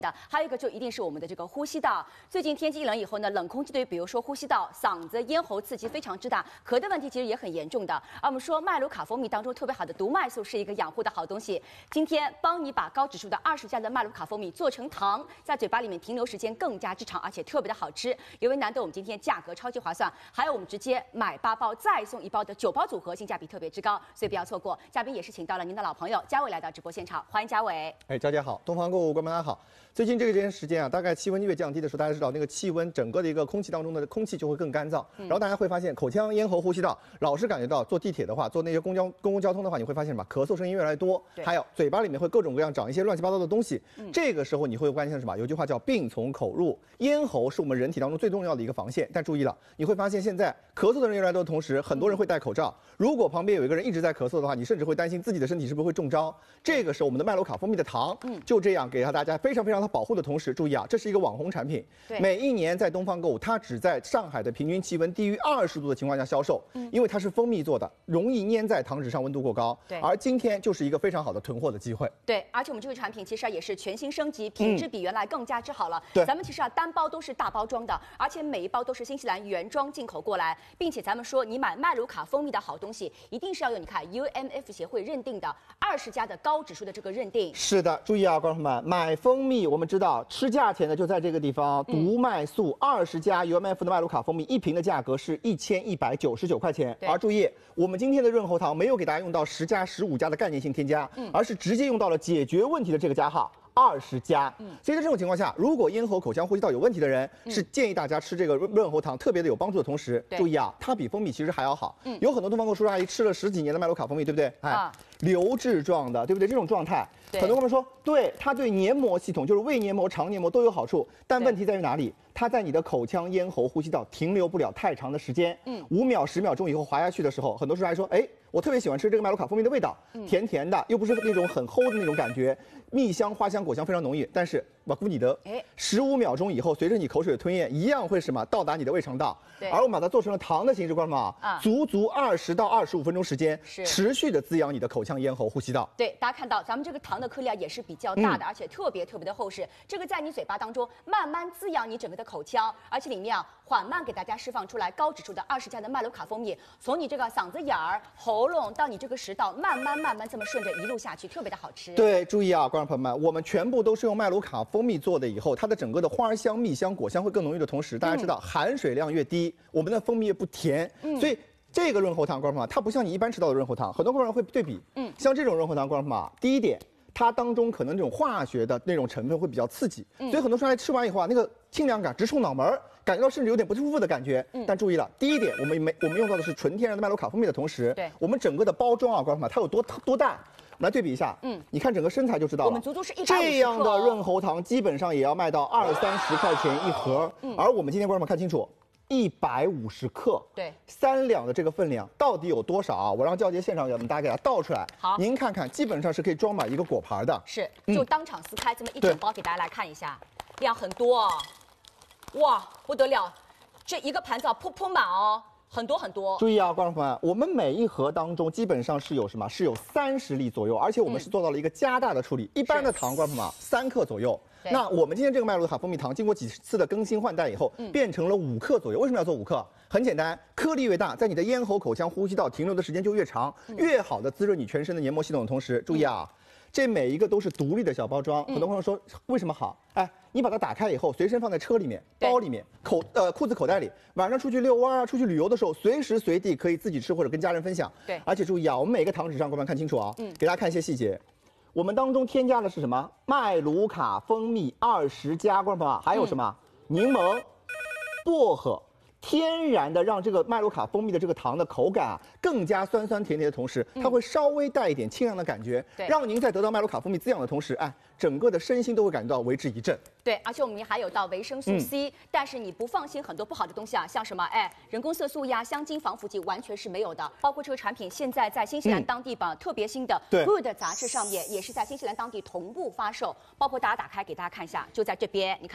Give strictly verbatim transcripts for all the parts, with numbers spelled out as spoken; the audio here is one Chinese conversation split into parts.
的，还有一个就一定是我们的这个呼吸道。最近天气一冷以后呢，冷空气对于比如说呼吸道、嗓子、咽喉刺激非常之大，咳的问题其实也很严重的。而我们说麦卢卡蜂蜜当中特别好的毒麦素是一个养护的好东西。今天帮你把高指数的二十加的麦卢卡蜂蜜做成糖，在嘴巴里面停留时间更加之长，而且特别的好吃。尤为难得我们今天价格超级划算，还有我们直接买八包再送一包的九包组合，性价比特别之高，所以不要错过。嘉宾也是请到了您的老朋友嘉伟来到直播现场，欢迎嘉伟。 哎，佳姐好，东方购物观众大家好。最近这个这段时间啊，大概气温越降低的时候，大家知道那个气温整个的一个空气当中的空气就会更干燥，嗯、然后大家会发现口腔、咽喉、呼吸道，老是感觉到坐地铁的话，坐那些公交公共交通的话，你会发现什么？咳嗽声音越来越多，还有嘴巴里面会各种各样长一些乱七八糟的东西。嗯、这个时候你会发现什么？有句话叫病从口入，咽喉是我们人体当中最重要的一个防线。但注意了，你会发现现在咳嗽的人越来越多的同时，很多人会戴口罩。如果旁边有一个人一直在咳嗽的话，你甚至会担心自己的身体是不是会中招。这个时候，我们的麦卢卡蜂蜜的糖，嗯，就这样给到大家非常非常的保护的同时，注意啊，这是一个网红产品。每一年在东方购物，它只在上海的平均气温低于二十度的情况下销售，嗯，因为它是蜂蜜做的，容易粘在糖纸上，温度过高。对，而今天就是一个非常好的囤货的机会。 对，而且我们这个产品其实啊也是全新升级，品质比原来更加之好了。 对， 咱们其实啊单包都是大包装的，而且每一包都是新西兰原装进口过来，并且咱们说你买麦卢卡蜂蜜的好东西，一定是要有你看 U M F 协会认定的二十加的高指数的这个认定。 是的，注意啊，观众朋友们，买蜂蜜我们知道吃价钱的就在这个地方，毒麦素二十加 U M F 的麦卢卡蜂蜜一瓶的价格是一千一百九十九块钱。而注意，我们今天的润喉糖没有给大家用到十加、十五加的概念性添加，嗯、而是直接用到了解决问题的这个加号。二十加，嗯，所以在这种情况下，如果咽喉、口腔、呼吸道有问题的人，嗯、是建议大家吃这个润喉糖，特别的有帮助的同时，注意啊，它比蜂蜜其实还要好。嗯，有很多东方购叔叔阿姨吃了十几年的麦卢卡蜂蜜，对不对？哎，啊、流质状的，对不对？这种状态，很多朋友说，对，它对黏膜系统，就是胃黏膜、肠黏膜都有好处，但问题在于哪里？它在你的口腔、咽喉、呼吸道停留不了太长的时间，嗯，五秒、十秒钟以后滑下去的时候，很多叔叔还说，哎，我特别喜欢吃这个麦卢卡蜂蜜的味道，嗯、甜甜的，又不是那种很齁的那种感觉，蜜香、花香、果香非常浓郁，但是我估你的，哎，十五秒钟以后，随着你口水的吞咽，一样会什么到达你的胃肠道，而我们把它做成了糖的形式，观众们啊，足足二十到二十五分钟时间，持续的滋养你的口腔、咽喉、呼吸道。 对，大家看到咱们这个糖的颗粒啊也是比较大的，嗯、而且特别特别的厚实，这个在你嘴巴当中慢慢滋养你整个的口腔，而且里面啊缓慢给大家释放出来高指数的二十加的麦卢卡蜂蜜，从你这个嗓子眼儿、喉咙到你这个食道，慢慢慢慢这么顺着一路下去，特别的好吃。 对，注意啊，观众朋友们，我们全部都是用麦卢卡蜂蜜做的，以后它的整个的花香、蜜香、果香会更浓郁的同时，大家知道、嗯、含水量越低，我们的蜂蜜越不甜，嗯、所以这个润喉糖，观众朋友们，它不像你一般吃到的润喉糖，很多观众会对比，嗯，像这种润喉糖，观众朋友们，第一点，它当中可能这种化学的那种成分会比较刺激，嗯、所以很多时候吃完以后啊，那个清凉感直冲脑门儿。感觉到甚至有点不舒服的感觉，嗯、但注意了，第一点，我们没我们用到的是纯天然的麦卢卡蜂蜜的同时，对，我们整个的包装啊，观众朋友们，它有多多大？我们来对比一下，嗯，你看整个身材就知道了。 我们足足是一百五十克、哦、 这样的润喉糖基本上也要卖到二三十块钱一盒，嗯、而我们今天观众们看清楚，一百五十克， 对， 三两的这个分量到底有多少啊？我让娇姐现场给我们大家给它倒出来， 好， 您看看，基本上是可以装满一个果盘的， 是，就当场撕开这么一整包给大家来看一下，量很多哦，哇，不得了。这一个盘子啊，铺铺满哦，很多很多。注意啊，观众朋友们，我们每一盒当中基本上是有什么？是有三十粒左右，而且我们是做到了一个加大的处理。嗯、一般的糖，观众朋友们，三克左右。那我们今天这个麦卢卡蜂蜜糖，经过几次的更新换代以后，嗯、变成了五克左右。为什么要做五克？很简单，颗粒越大，在你的咽喉、口腔、呼吸道停留的时间就越长，嗯、越好的滋润你全身的黏膜系统的同时，注意啊。嗯这每一个都是独立的小包装，很多朋友说为什么好？哎，你把它打开以后，随身放在车里面、包里面、口呃裤子口袋里，晚上出去遛弯啊、出去旅游的时候，随时随地可以自己吃或者跟家人分享。对，而且注意啊，我们每个糖纸上，各位看清楚啊，嗯，给大家看一些细节。我们当中添加的是什么？麦卢卡蜂蜜二十加，观众朋友，还有什么？嗯、柠檬、薄荷。天然的让这个麦卢卡蜂蜜的这个糖的口感啊更加酸酸甜甜的同时，它会稍微带一点清凉的感觉，嗯、让您在得到麦卢卡蜂蜜滋养的同时，哎，整个的身心都会感觉到为之一振。 对，而且我们还有到维生素 C，、嗯、但是你不放心很多不好的东西啊，像什么哎人工色素呀、香精、防腐剂完全是没有的。包括这个产品现在在新西兰当地榜、嗯、特别新的 Good 杂志上面也是在新西兰当地同步发售，包括大家打开给大家看一下，就在这边，你看。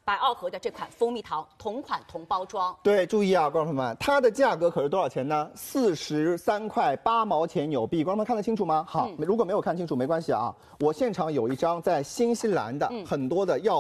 百奥盒的这款蜂蜜糖，同款同包装。 对，注意啊，观众朋友们，它的价格可是多少钱呢？四十三块八毛钱纽币，观众们看得清楚吗？好，嗯、如果没有看清楚没关系啊，我现场有一张在新西兰的很多的药。